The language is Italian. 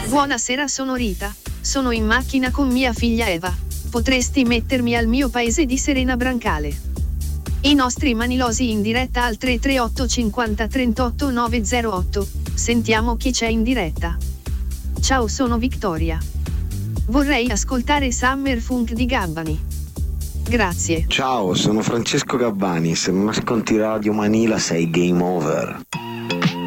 Buonasera, sono Rita. Sono in macchina con mia figlia Eva. Potresti mettermi al mio paese di Serena Brancale? I nostri manilosi in diretta al 338 50 38 908. Sentiamo chi c'è in diretta. Ciao, sono Victoria. Vorrei ascoltare Summer Funk di Gabbani. Grazie. Ciao, sono Francesco Gabbani. Se non ascolti Radio Manila sei game over.